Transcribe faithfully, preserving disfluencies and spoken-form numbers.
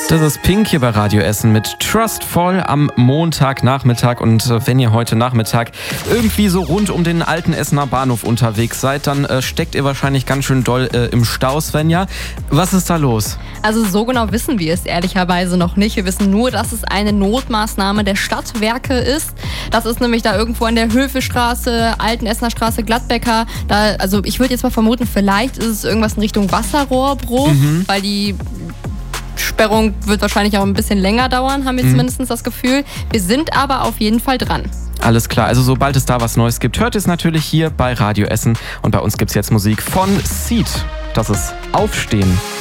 Das ist Pink hier bei Radio Essen mit Trustful am Montagnachmittag. Und äh, wenn ihr heute Nachmittag irgendwie so rund um den alten Essener Bahnhof unterwegs seid, dann äh, steckt ihr wahrscheinlich ganz schön doll äh, im Stau, Svenja. Was ist da los? Also so genau wissen wir es ehrlicherweise noch nicht. Wir wissen nur, dass es eine Notmaßnahme der Stadtwerke ist. Das ist nämlich da irgendwo an der Höfestraße, Alten Essener Straße, Gladbecker. Da, also ich würde jetzt mal vermuten, vielleicht ist es irgendwas in Richtung Wasserrohrbruch, mhm. weil die Sperrung wird wahrscheinlich auch ein bisschen länger dauern, haben wir mhm. zumindest das Gefühl. Wir sind aber auf jeden Fall dran. Alles klar, also sobald es da was Neues gibt, hört es natürlich hier bei Radio Essen. Und bei uns gibt es jetzt Musik von Seed. Das ist Aufstehen.